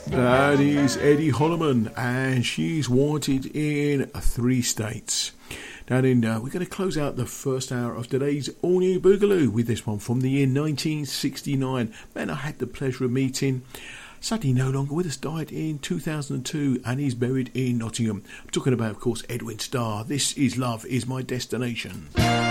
That is Eddie Holloman, and she's wanted in 3 states. Now then, we're going to close out the first hour of today's All New Boogaloo with this one from the year 1969. Man, I had the pleasure of meeting. Sadly no longer with us, died in 2002 and he's buried in Nottingham. I'm talking about, of course, Edwin Starr. This is Love Is My Destination.